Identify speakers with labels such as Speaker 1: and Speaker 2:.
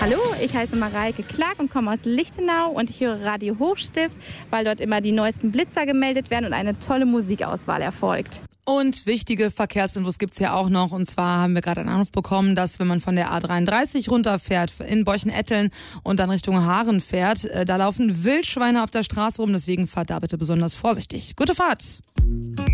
Speaker 1: Hallo, ich heiße Mareike Clark und komme aus Lichtenau und ich höre Radio Hochstift, weil dort immer die neuesten Blitzer gemeldet werden und eine tolle Musikauswahl erfolgt.
Speaker 2: Und wichtige Verkehrsinfos gibt's ja auch noch. Und zwar haben wir gerade einen Anruf bekommen, dass wenn man von der A33 runterfährt, in Borchen-Etteln und dann Richtung Haaren fährt, da laufen Wildschweine auf der Straße rum. Deswegen fahrt da bitte besonders vorsichtig. Gute Fahrt!